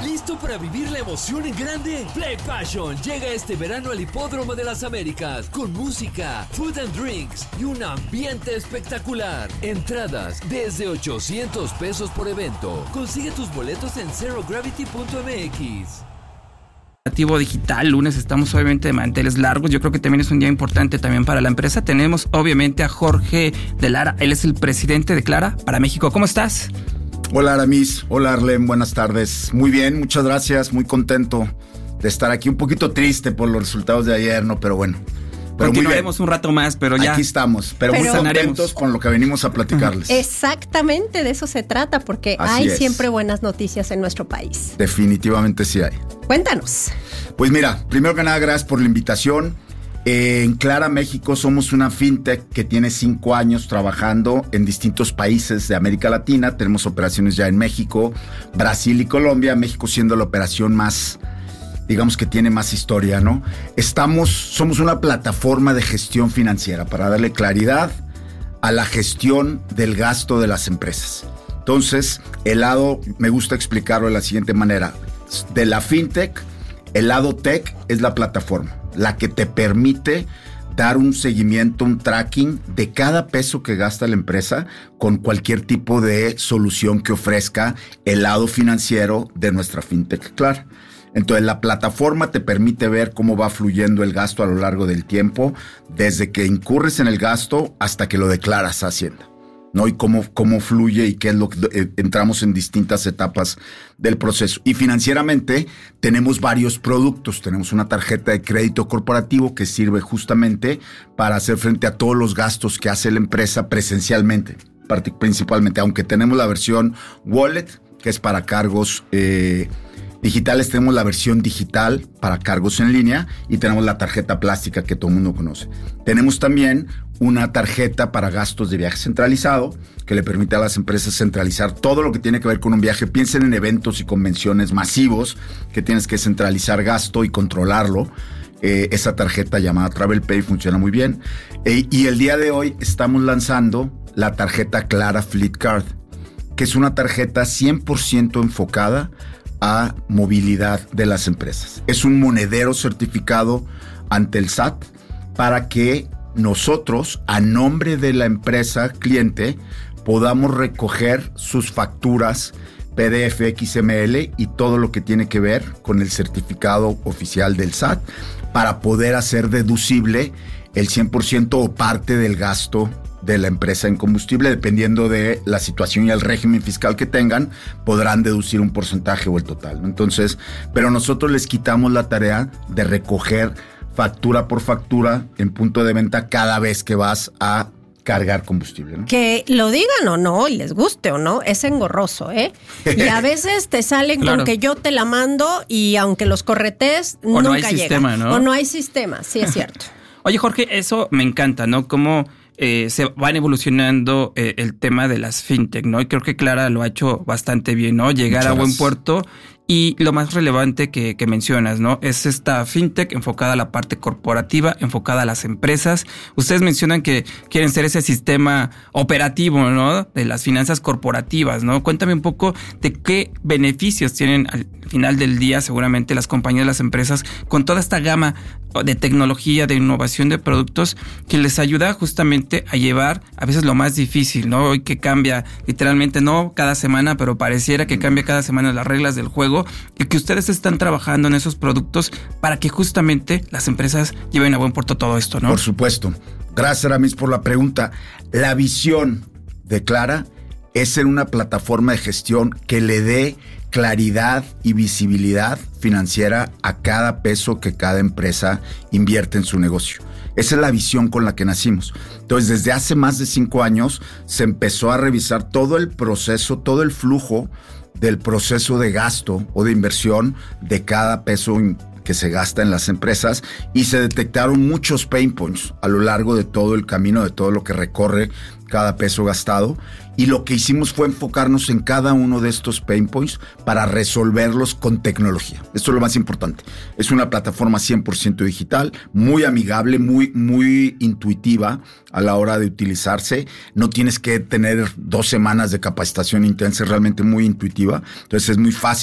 ¿Listo para vivir la emoción en grande? Play Passion llega este verano al Hipódromo de las Américas con música, food and drinks y un ambiente espectacular. Entradas desde $800 por evento. Consigue tus boletos en zerogravity.mx. Digital, lunes estamos obviamente de manteles largos. Yo creo que también es un día importante también para la empresa. Tenemos obviamente a Jorge de Lara, él es el presidente de Clara para México. ¿Cómo estás? Hola Aramis, hola Arlen, buenas tardes. Muy bien, muchas gracias, muy contento de estar aquí. Un poquito triste por los resultados de ayer, ¿no? Pero bueno. Pero continuaremos un rato más, pero ya. Aquí estamos, pero muy contentos con lo que venimos a platicarles. Exactamente, de eso se trata, porque hay siempre buenas noticias en nuestro país. Definitivamente sí hay. Cuéntanos. Pues mira, primero que nada, gracias por la invitación. En Clara México somos una fintech que tiene 5 años trabajando en distintos países de América Latina. Tenemos operaciones ya en México, Brasil y Colombia. México siendo la operación más, digamos que tiene más historia, ¿no? Somos una plataforma de gestión financiera para darle claridad a la gestión del gasto de las empresas. Entonces, el lado, me gusta explicarlo de la siguiente manera. De la fintech, el lado tech es la plataforma, la que te permite dar un seguimiento, un tracking de cada peso que gasta la empresa con cualquier tipo de solución que ofrezca el lado financiero de nuestra fintech Clara. Entonces, la plataforma te permite ver cómo va fluyendo el gasto a lo largo del tiempo, desde que incurres en el gasto hasta que lo declaras a Hacienda, ¿no? Y cómo fluye y qué es lo que entramos en distintas etapas del proceso. Y financieramente tenemos varios productos. Tenemos una tarjeta de crédito corporativo que sirve justamente para hacer frente a todos los gastos que hace la empresa presencialmente, principalmente, aunque tenemos la versión wallet, que es para cargos digitales. Tenemos la versión digital para cargos en línea y tenemos la tarjeta plástica que todo el mundo conoce. Tenemos también una tarjeta para gastos de viaje centralizado que le permite a las empresas centralizar todo lo que tiene que ver con un viaje. Piensen en eventos y convenciones masivos que tienes que centralizar gasto y controlarlo. Esa tarjeta llamada TravelPay funciona muy bien. Y el día de hoy estamos lanzando la tarjeta Clara Fleet Card, que es una tarjeta 100% enfocada a movilidad de las empresas. Es un monedero certificado ante el SAT para que nosotros, a nombre de la empresa cliente, podamos recoger sus facturas PDF, XML y todo lo que tiene que ver con el certificado oficial del SAT para poder hacer deducible el 100% o parte del gasto de la empresa en combustible. Dependiendo de la situación y el régimen fiscal que tengan, podrán deducir un porcentaje o el total, ¿no? Entonces, pero nosotros les quitamos la tarea de recoger factura por factura en punto de venta cada vez que vas a cargar combustible, ¿no? Que lo digan o no, y les guste o no, es engorroso, ¿eh? Y a veces te salen con que yo te la mando y aunque los corretees, nunca no hay llega. Sistema, ¿no? O no hay sistema, sí es cierto. Oye, Jorge, eso me encanta, ¿no? Cómo se van evolucionando el tema de las fintech, ¿no? Y creo que Clara lo ha hecho bastante bien, ¿no? Llegar a buen puerto. Y lo más relevante que mencionas, ¿no? Es esta fintech enfocada a la parte corporativa, enfocada a las empresas. Ustedes mencionan que quieren ser ese sistema operativo, ¿no? De las finanzas corporativas, ¿no? Cuéntame un poco de qué beneficios tienen al final del día seguramente las compañías, las empresas, con toda esta gama de tecnología, de innovación de productos que les ayuda justamente a llevar a veces lo más difícil, ¿no? Hoy que cambia literalmente, no cada semana, pero pareciera que cambia cada semana las reglas del juego, y que ustedes están trabajando en esos productos para que justamente las empresas lleven a buen puerto todo esto, ¿no? Por supuesto. Gracias, Aramis, por la pregunta. La visión de Clara es ser una plataforma de gestión que le dé claridad y visibilidad financiera a cada peso que cada empresa invierte en su negocio. Esa es la visión con la que nacimos. Entonces, desde hace más de 5 años se empezó a revisar todo el proceso, todo el flujo del proceso de gasto o de inversión de cada peso que se gasta en las empresas, y se detectaron muchos pain points a lo largo de todo el camino, de todo lo que recorre cada peso gastado, y lo que hicimos fue enfocarnos en cada uno de estos pain points para resolverlos con tecnología. Esto es lo más importante. Es una plataforma 100% digital, muy amigable, muy intuitiva a la hora de utilizarse. No tienes que tener 2 semanas de capacitación intensa, es realmente muy intuitiva. Entonces es muy fácil